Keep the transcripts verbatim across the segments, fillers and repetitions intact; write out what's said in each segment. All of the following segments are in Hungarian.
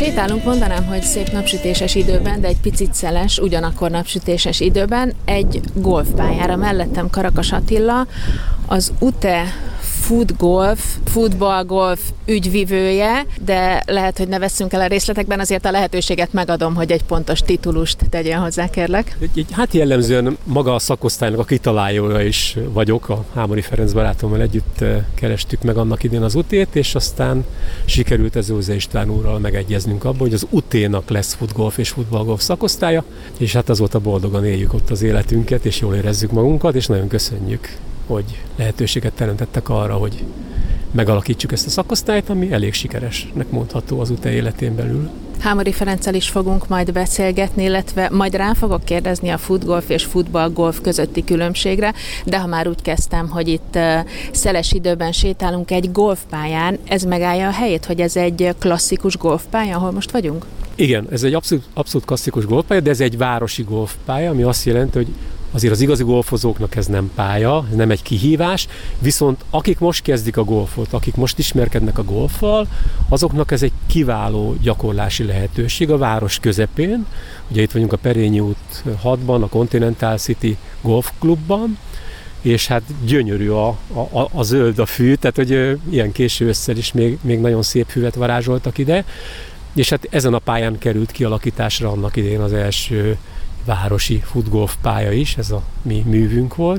Sétálunk, mondanám, hogy szép napsütéses időben, de egy picit szeles, ugyanakkor napsütéses időben egy golfpályára. Mellettem Karakas Attila, az u té e Food Golf, Football Golf ügyvivője, de lehet, hogy ne vesszünk el a részletekben, azért a lehetőséget megadom, hogy egy pontos titulust tegyen hozzá, kérlek. Hát jellemzően maga a szakosztálynak a kitalálója is vagyok, a Hámori Ferenc barátommal együtt kerestük meg annak idén az u té é-t, és aztán sikerült ez Zózsa István úrral megegyeznünk abban, hogy az u té é-nak lesz Foot Golf és Football Golf szakosztálya, és hát azóta boldogan éljük ott az életünket, és jól érezzük magunkat, és nagyon köszönjük, hogy lehetőséget teremtettek arra, hogy megalakítsuk ezt a szakosztályt, ami elég sikeresnek mondható az u té é életén belül. Hámori Ferenccel is fogunk majd beszélgetni, illetve majd rá fogok kérdezni a futgolf és futballgolf közötti különbségre, de ha már úgy kezdtem, hogy itt szeles időben sétálunk egy golfpályán, ez megállja a helyét, hogy ez egy klasszikus golfpálya, ahol most vagyunk? Igen, ez egy abszolút, abszolút klasszikus golfpálya, de ez egy városi golfpálya, ami azt jelenti, hogy azért az igazi golfozóknak ez nem pálya, ez nem egy kihívás, viszont akik most kezdik a golfot, akik most ismerkednek a golffal, azoknak ez egy kiváló gyakorlási lehetőség a város közepén. Ugye itt vagyunk a Perényi út hatban, a Continental City Golf Clubban, és hát gyönyörű a, a, a zöld a fű, tehát hogy ilyen késő ősszel is még, még nagyon szép füvet varázsoltak ide, és hát ezen a pályán került kialakításra annak idején az első városi futgolf pálya is, ez a mi művünk volt,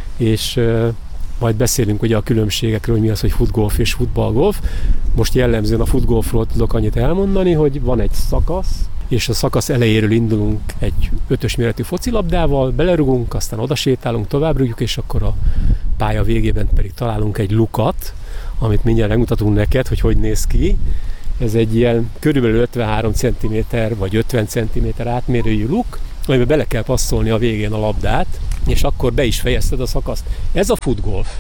és uh, majd beszélünk ugye a különbségekről, hogy mi az, hogy futgolf és futballgolf. Most jellemzően a futgolfról tudok annyit elmondani, hogy van egy szakasz, és a szakasz elejéről indulunk egy ötös méretű focilabdával, belerugunk, aztán odasétálunk, tovább rúgjuk, és akkor a pálya végében pedig találunk egy lukat, amit mindjárt megmutatunk neked, hogy hogy néz ki. Ez egy ilyen körülbelül ötvenhárom centiméter vagy ötven centiméter átmérőjű luk, amiben bele kell passzolni a végén a labdát, és akkor be is fejezted a szakaszt. Ez a futgolf.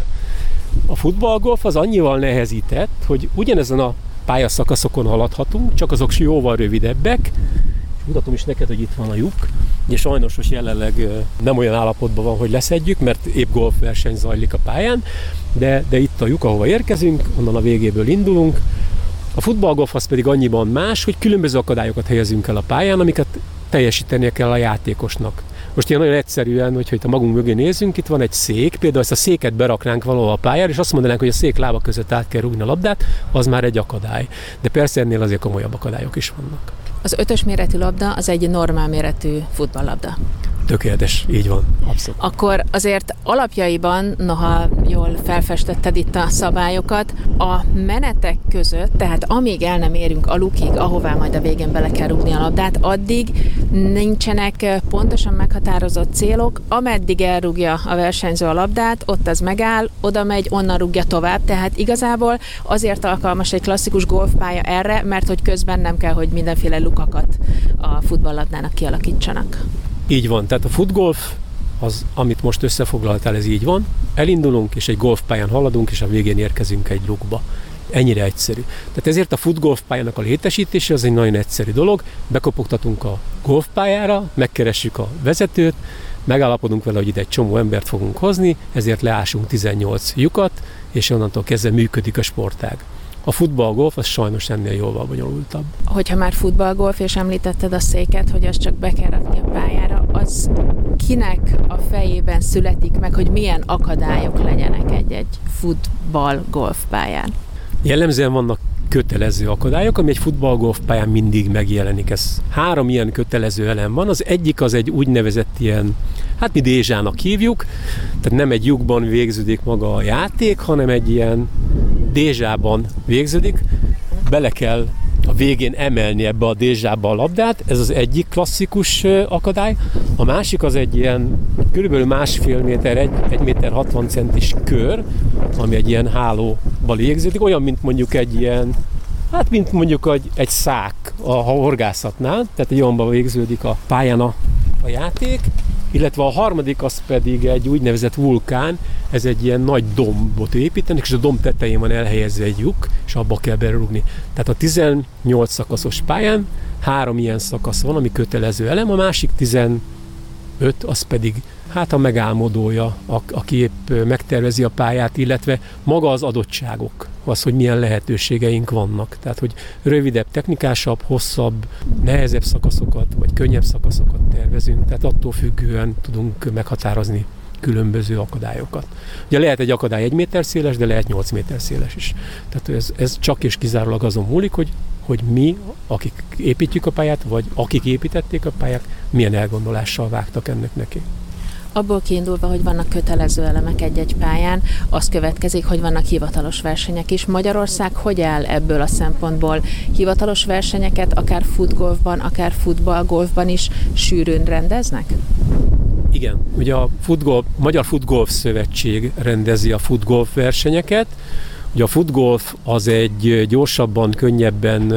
A futballgolf az annyival nehezített, hogy ugyanezen a pályaszakaszokon haladhatunk, csak azok jóval rövidebbek. Mutatom is neked, hogy itt van a lyuk. Ugye sajnos most jelenleg nem olyan állapotban van, hogy leszedjük, mert épp golfverseny zajlik a pályán, de, de itt a lyuk, ahova érkezünk, onnan a végéből indulunk. A futballgolf az pedig annyiban más, hogy különböző akadályokat helyezünk el a pályán, amiket teljesítenie kell a játékosnak. Most ilyen nagyon egyszerűen, hogyha itt a magunk mögé nézünk, itt van egy szék, például ezt a széket beraknánk valahol a pályára, és azt mondanánk, hogy a szék lába között át kell rúgni a labdát, az már egy akadály. De persze ennél azért komolyabb akadályok is vannak. Az ötös méretű labda az egy normál méretű futballlabda. Tökéletes, így van, abszolút. Akkor azért alapjaiban, noha jól felfestetted itt a szabályokat, a menetek között, tehát amíg el nem érünk a lukig, ahová majd a végén bele kell rúgni a labdát, addig nincsenek pontosan meghatározott célok, ameddig elrúgja a versenyző a labdát, ott az megáll, oda megy, onnan rúgja tovább, tehát igazából azért alkalmas egy klasszikus golfpálya erre, mert hogy közben nem kell, hogy mindenféle lukakat a futballlabdának kialakítsanak. Így van, tehát a futgolf, az, amit most összefoglaltál, ez így van. Elindulunk, és egy golfpályán haladunk, és a végén érkezünk egy lukba. Ennyire egyszerű. Tehát ezért a futgolfpályának a létesítése az egy nagyon egyszerű dolog. Bekopogtatunk a golfpályára, megkeressük a vezetőt, megállapodunk vele, hogy ide egy csomó embert fogunk hozni, ezért leásunk tizennyolc lyukat, és onnantól kezdve működik a sportág. A futballgolf az sajnos ennél jóval bonyolultabb. Hogyha már futballgolf, és említetted a széket, hogy azt csak be kell rakni a pályára, az kinek a fejében születik meg, hogy milyen akadályok legyenek egy-egy futball-golf pályán? Jellemzően vannak kötelező akadályok, ami egy futball-golf pályán mindig megjelenik. Ez három ilyen kötelező elem van. Az egyik az egy úgynevezett ilyen, hát mi dézsának hívjuk, tehát nem egy lyukban végződik maga a játék, hanem egy ilyen dézsában végződik. Bele kell a végén emelni ebbe a dézsába a labdát, ez az egyik klasszikus akadály. A másik az egy ilyen körülbelül másfél méter, egy, egy méter hatvan centis kör, ami egy ilyen hálóba végződik, olyan, mint mondjuk egy ilyen, hát mint mondjuk egy, egy szák a horgászatnál, tehát egy olyanban végződik a pályán a, a játék, illetve a harmadik az pedig egy úgynevezett vulkán, ez egy ilyen nagy dombot építenek, és a domb tetején van elhelyezve egy lyuk, és abba kell berúgni. Tehát a tizennyolc szakaszos pályán három ilyen szakasz van, ami kötelező elem, a másik tizenöt, az pedig hát a megálmodója, a, aki épp megtervezi a pályát, illetve maga az adottságok, az, hogy milyen lehetőségeink vannak. Tehát, hogy rövidebb, technikásabb, hosszabb, nehezebb szakaszokat, vagy könnyebb szakaszokat tervezünk, tehát attól függően tudunk meghatározni különböző akadályokat. Ugye lehet egy akadály egy méter széles, de lehet nyolc méter széles is. Tehát ez, ez csak és kizárólag azon múlik, hogy, hogy mi, akik építjük a pályát, vagy akik építették a pályát, milyen elgondolással vágtak ennek neki. Abból kiindulva, hogy vannak kötelező elemek egy-egy pályán, az következik, hogy vannak hivatalos versenyek is. Magyarország hogy áll ebből a szempontból? Hivatalos versenyeket akár futgolfban, akár futballgolfban is sűrűn rendeznek? Igen, ugye a futgolf, Magyar Futgolf Szövetség rendezi a futgolf versenyeket. Ugye a futgolf az egy gyorsabban, könnyebben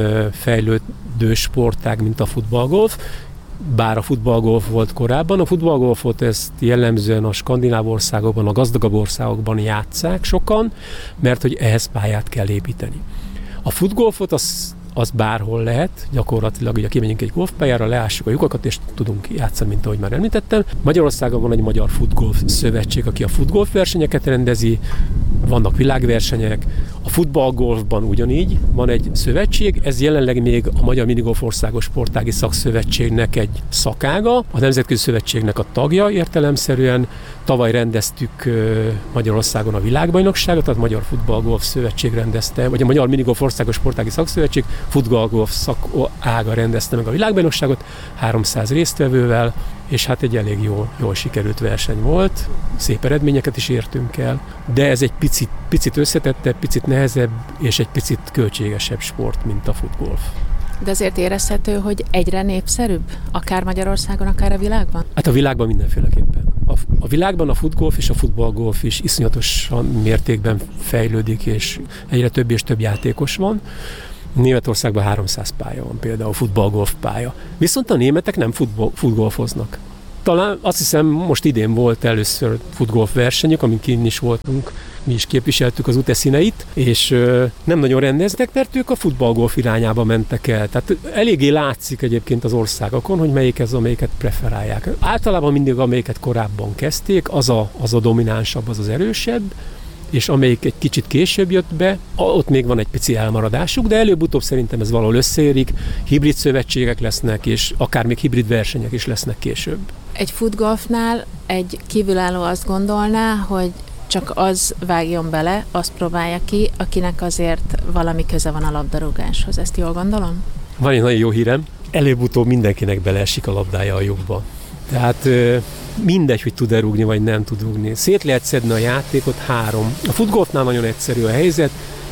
fejlődő sportág, mint a futballgolf, bár a futballgolf volt korábban. A futballgolfot ezt jellemzően a skandináv országokban, a gazdagabb országokban játsszák sokan, mert hogy ehhez pályát kell építeni. A futgolfot az az bárhol lehet, gyakorlatilag ugye kimegyünk egy golfpályára, leássuk a lyukakat, és tudunk játszani, mint ahogy már említettem. Magyarországon van egy Magyar Futgolf Szövetség, aki a futgolf versenyeket rendezi, vannak világversenyek, a futballgolfban ugyanígy van egy szövetség, ez jelenleg még a Magyar Minigolf Országos Sportági Szakszövetségnek egy szakága, a Nemzetközi Szövetségnek a tagja értelemszerűen. Tavaly rendeztük Magyarországon a világbajnokságot, tehát a Magyar Futballgolf Szövetség rendezte, vagy a Magyar Minigolf Országos Sportági Szakszövetség futballgolf szakága rendezte meg a világbajnokságot háromszáz résztvevővel, és hát egy elég jól, jól sikerült verseny volt, szép eredményeket is értünk el, de ez egy picit, picit összetettebb, picit nehezebb és egy picit költségesebb sport, mint a futgolf. De azért érezhető, hogy egyre népszerűbb, akár Magyarországon, akár a világban? Hát a világban mindenféleképpen. A, a világban a futgolf és a futballgolf is iszonyatosan mértékben fejlődik, és egyre több és több játékos van. Németországban háromszáz pálya van például, futballgolf pálya. Viszont a németek nem futbol, futgolfoznak. Talán azt hiszem, most idén volt először futgolf versenyük, amin kint is voltunk, mi is képviseltük az u té színeit, és ö, nem nagyon rendeznek, mert ők a futballgolf irányába mentek el. Tehát eléggé látszik egyébként az országokon, hogy melyik ez, amelyiket preferálják. Általában mindig amelyiket korábban kezdték, az a, az a dominánsabb, az az erősebb, és amelyik egy kicsit később jött be, ott még van egy pici elmaradásuk, de előbb-utóbb szerintem ez valahol összeérik, hibrid szövetségek lesznek, és akár még hibrid versenyek is lesznek később. Egy futgolfnál egy kívülálló azt gondolná, hogy csak az vágjon bele, azt próbálja ki, akinek azért valami köze van a labdarúgáshoz. Ezt jól gondolom? Van egy nagyon jó hírem, előbb-utóbb mindenkinek beleesik a labdája a lyukba. Tehát mindegy, hogy tud-e rúgni, vagy nem tud rúgni. Szét lehet szedni a játékot három. A futgolfnál nagyon egyszerű a helyzet.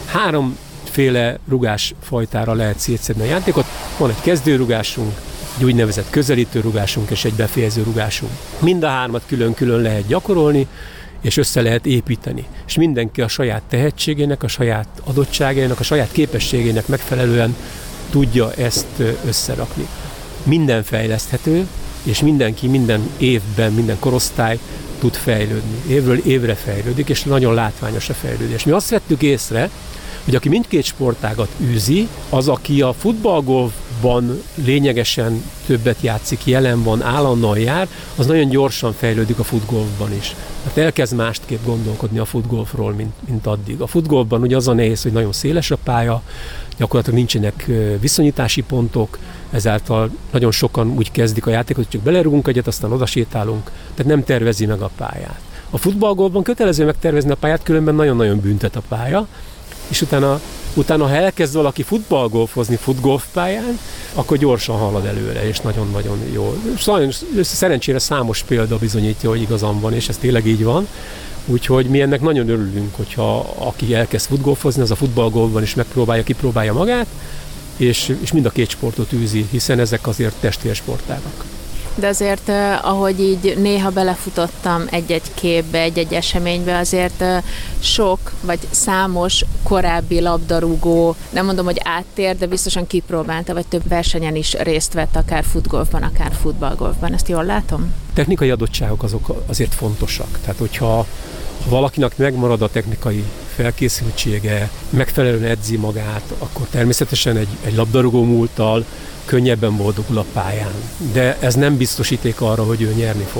Háromféle rugásfajtára lehet szétszedni a játékot. Van egy kezdőrugásunk, egy úgynevezett közelítő rugásunk és egy befejező rugásunk. Mind a hármat külön-külön lehet gyakorolni, és össze lehet építeni. És mindenki a saját tehetségének, a saját adottságainak, a saját képességének megfelelően tudja ezt összerakni. Minden fejleszthető, és mindenki minden évben, minden korosztály tud fejlődni. Évről évre fejlődik, és nagyon látványos a fejlődés. Mi azt vettük észre, hogy aki mindkét sportágat űzi, az, aki a futballgolfban lényegesen többet játszik, jelen van, állandóan jár, az nagyon gyorsan fejlődik a futgolfban is. Hát elkezd másképp gondolkodni a futgolfról, mint, mint addig. A futgolfban ugye az a nehéz, hogy nagyon széles a pálya, gyakorlatilag nincsenek viszonyítási pontok, ezáltal nagyon sokan úgy kezdik a játékot, hogy csak belerúgunk egyet, aztán odasétálunk, tehát nem tervezi meg a pályát. A futballgolfban kötelező megtervezni a pályát, különben nagyon-nagyon büntet a pálya, és utána, utána ha elkezd valaki futballgolfozni futgolfpályán, akkor gyorsan halad előre, és nagyon-nagyon jó. Szerencsére számos példa bizonyítja, hogy igazam van, és ez tényleg így van. Úgyhogy mi ennek nagyon örülünk, hogyha aki elkezd futgolfozni, az a futballgolfban is megpróbálja, kipróbálja magát, és, és mind a két sportot űzi, hiszen ezek azért testvérsportágak. De azért, ahogy így néha belefutottam egy-egy képbe, egy-egy eseménybe, azért sok, vagy számos korábbi labdarúgó, nem mondom, hogy áttér, de biztosan kipróbálta, vagy több versenyen is részt vett, akár futgolfban, akár futballgolfban. Ezt jól látom? Technikai adottságok azok azért fontosak. Tehát, hogyha ha valakinek megmarad a technikai felkészültsége, megfelelően edzi magát, akkor természetesen egy, egy labdarúgó múlttal könnyebben boldogul a pályán. De ez nem biztosíték arra, hogy ő nyerni fog,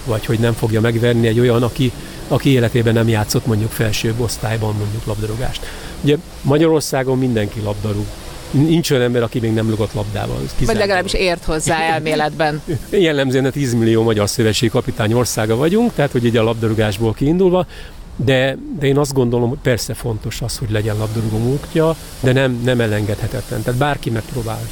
vagy hogy nem fogja megverni egy olyan, aki, aki életében nem játszott mondjuk felsőbb osztályban mondjuk labdarúgást. Ugye Magyarországon mindenki labdarúg. Nincs olyan ember, aki még nem rugott labdával. Vagy legalábbis ért hozzá elméletben. Jellemzően a tíz millió magyar szövetségi kapitány országa vagyunk, tehát hogy így a labdarúgásból kiindulva, de, de én azt gondolom, hogy persze fontos az, hogy legyen labdarúgó múltja, de nem, nem elengedhetetlen. Tehát bárki megpróbál